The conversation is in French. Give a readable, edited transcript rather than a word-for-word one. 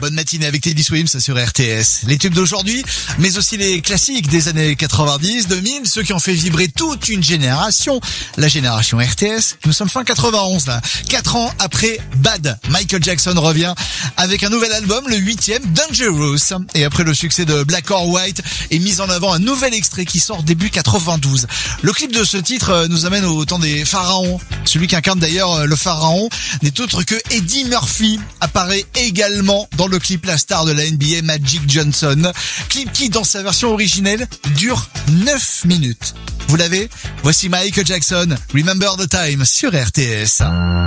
Bonne matinée avec Teddy Swims sur RTS. Les tubes d'aujourd'hui, mais aussi les classiques des années 90, 2000, ceux qui ont fait vibrer toute une génération. La génération RTS. Nous sommes fin 91 là. 4 ans après Bad, Michael Jackson revient avec un nouvel album, le 8e, Dangerous. Et après le succès de Black or White, est mis en avant un nouvel extrait qui sort début 92. Le clip de ce titre nous amène au temps des pharaons. Celui qui incarne d'ailleurs le pharaon n'est autre que Eddie Murphy. Apparaît également dans le clip la star de la NBA, Magic Johnson. Clip qui, dans sa version originelle, dure 9 minutes. Vous l'avez ? Voici Michael Jackson, Remember the Time sur RTS.